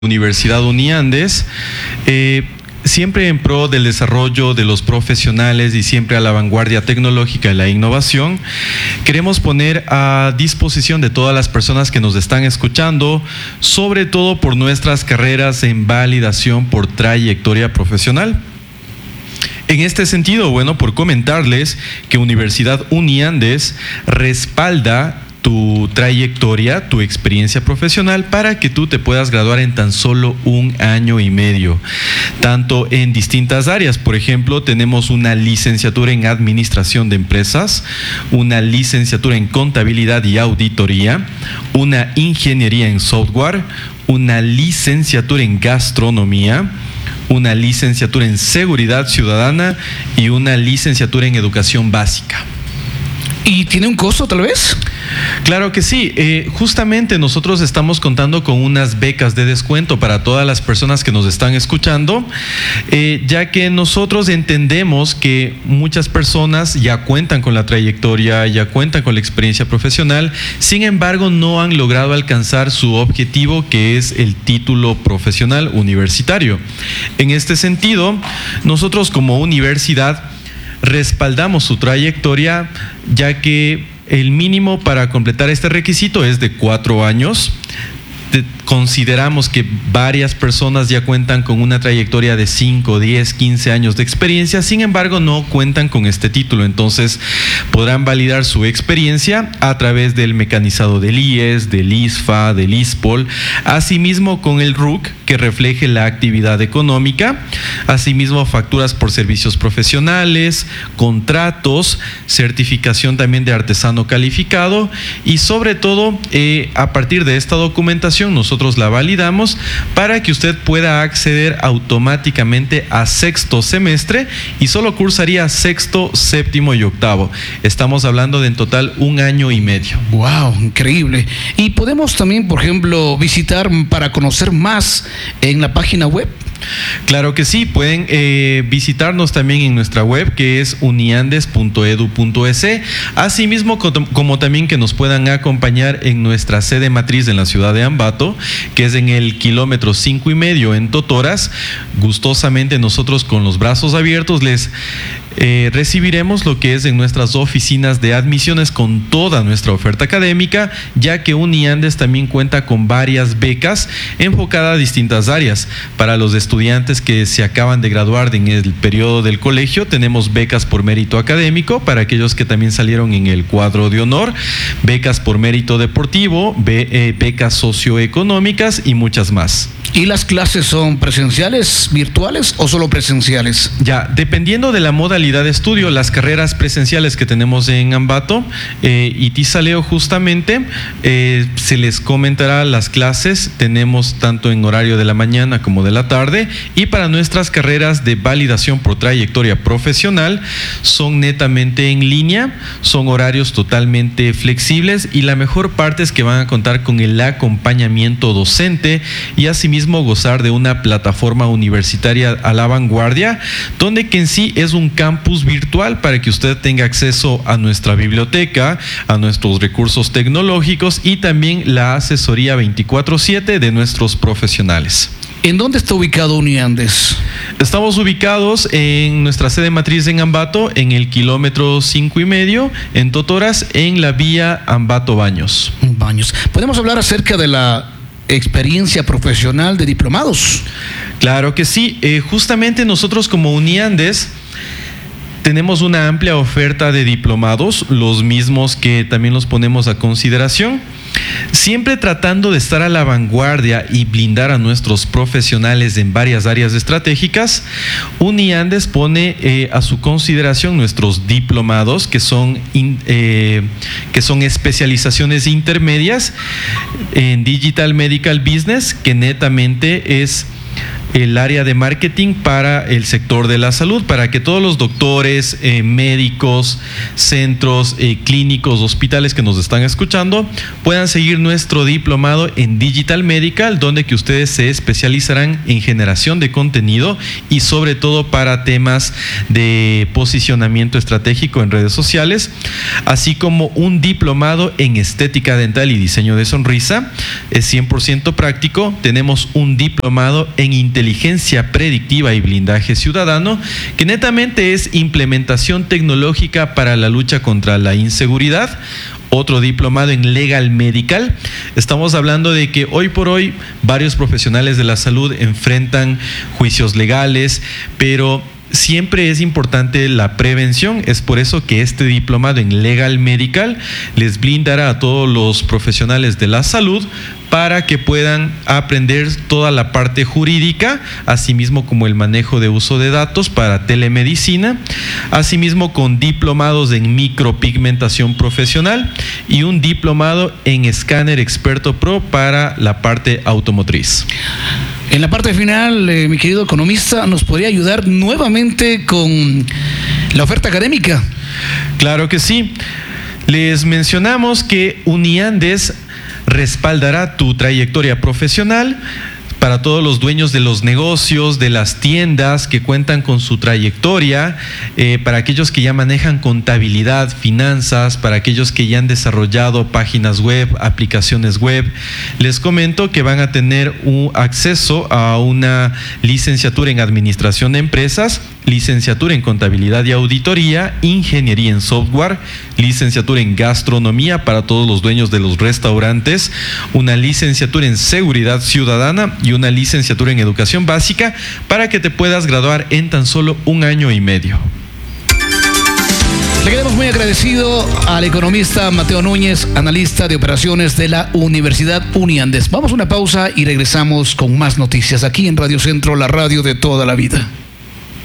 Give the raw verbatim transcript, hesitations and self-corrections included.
Universidad Uniandes, eh, siempre en pro del desarrollo de los profesionales y siempre a la vanguardia tecnológica y la innovación, queremos poner a disposición de todas las personas que nos están escuchando, sobre todo por nuestras carreras en validación por trayectoria profesional. En este sentido, bueno, por comentarles que Universidad Uniandes respalda tu trayectoria, tu experiencia profesional para que tú te puedas graduar en tan solo un año y medio, tanto en distintas áreas. Por ejemplo, tenemos una licenciatura en Administración de Empresas, una licenciatura en Contabilidad y Auditoría, una ingeniería en Software, una licenciatura en Gastronomía, una licenciatura en Seguridad Ciudadana y una licenciatura en Educación Básica. ¿Y tiene un costo tal vez? Claro que sí, eh, justamente nosotros estamos contando con unas becas de descuento para todas las personas que nos están escuchando, eh, ya que nosotros entendemos que muchas personas ya cuentan con la trayectoria, ya cuentan con la experiencia profesional, sin embargo no han logrado alcanzar su objetivo, que es el título profesional universitario. En este sentido, nosotros como universidad respaldamos su trayectoria, ya que el mínimo para completar este requisito es de cuatro años. Consideramos que varias personas ya cuentan con una trayectoria de cinco, diez, quince años de experiencia, sin embargo no cuentan con este título, entonces podrán validar su experiencia a través del mecanizado del I E S, del I S F A, del I S P O L, asimismo con el R U C que refleje la actividad económica, asimismo facturas por servicios profesionales, contratos, certificación también de artesano calificado y sobre todo eh, a partir de esta documentación nosotros la validamos para que usted pueda acceder automáticamente a sexto semestre y solo cursaría sexto, séptimo y octavo. Estamos hablando de en total un año y medio. Wow, increíble. Y podemos también, por ejemplo, visitar para conocer más en la página web. Claro que sí, pueden eh, visitarnos también en nuestra web, que es uniandes punto edu punto es, asimismo como, como también que nos puedan acompañar en nuestra sede matriz en la ciudad de Ambato, que es en el kilómetro cinco y medio en Totoras. Gustosamente nosotros con los brazos abiertos les Eh, recibiremos lo que es en nuestras oficinas de admisiones con toda nuestra oferta académica, ya que Uniandes también cuenta con varias becas enfocadas a distintas áreas. Para los estudiantes que se acaban de graduar en el periodo del colegio, tenemos becas por mérito académico, para aquellos que también salieron en el cuadro de honor, becas por mérito deportivo, be, eh, becas socioeconómicas y muchas más. ¿Y las clases son presenciales, virtuales o solo presenciales? Ya, dependiendo de la modalidad de estudio, las carreras presenciales que tenemos en Ambato eh, y Tizaleo justamente, eh, se les comentará las clases, tenemos tanto en horario de la mañana como de la tarde, y para nuestras carreras de validación por trayectoria profesional son netamente en línea, son horarios totalmente flexibles y la mejor parte es que van a contar con el acompañamiento docente y asimismo gozar de una plataforma universitaria a la vanguardia, donde que en sí es un campus virtual para que usted tenga acceso a nuestra biblioteca, a nuestros recursos tecnológicos y también la asesoría veinticuatro siete de nuestros profesionales. ¿En dónde está ubicado Uniandes? Estamos ubicados en nuestra sede matriz en Ambato, en el kilómetro cinco y medio, en Totoras, en la vía Ambato Baños. Baños. ¿Podemos hablar acerca de la experiencia profesional de diplomados? Claro que sí, eh, justamente nosotros como Uniandes tenemos una amplia oferta de diplomados, los mismos que también los ponemos a consideración, siempre tratando de estar a la vanguardia y blindar a nuestros profesionales en varias áreas estratégicas. Uniandes pone eh, a su consideración nuestros diplomados, que son, in, eh, que son especializaciones intermedias en Digital Medical Business, que netamente es el área de marketing para el sector de la salud, para que todos los doctores, eh, médicos, centros eh, clínicos, hospitales que nos están escuchando puedan seguir nuestro diplomado en Digital Medical, donde que ustedes se especializarán en generación de contenido y sobre todo para temas de posicionamiento estratégico en redes sociales, así como un diplomado en estética dental y diseño de sonrisa. Es cien por ciento práctico. Tenemos un diplomado en inteligencia predictiva y blindaje ciudadano, que netamente es implementación tecnológica para la lucha contra la inseguridad. Otro diplomado en Legal Medical. Estamos hablando de que hoy por hoy varios profesionales de la salud enfrentan juicios legales, pero siempre es importante la prevención. Es por eso que este diplomado en Legal Medical les blindará a todos los profesionales de la salud para que puedan aprender toda la parte jurídica, asimismo como el manejo de uso de datos para telemedicina, asimismo con diplomados en micropigmentación profesional y un diplomado en escáner experto pro para la parte automotriz. En la parte final, eh, mi querido economista, ¿nos podría ayudar nuevamente con la oferta académica? Claro que sí. Les mencionamos que Uniandes respaldará tu trayectoria profesional para todos los dueños de los negocios, de las tiendas que cuentan con su trayectoria, eh, para aquellos que ya manejan contabilidad, finanzas, para aquellos que ya han desarrollado páginas web, aplicaciones web. Les comento que van a tener un acceso a una licenciatura en administración de empresas, licenciatura en contabilidad y auditoría, ingeniería en software, licenciatura en gastronomía para todos los dueños de los restaurantes, una licenciatura en seguridad ciudadana y una licenciatura en educación básica para que te puedas graduar en tan solo un año y medio. Le quedamos muy agradecido al economista Mateo Núñez, analista de operaciones de la Universidad Uniandes. Vamos a una pausa y regresamos con más noticias aquí en Radio Centro, la radio de toda la vida.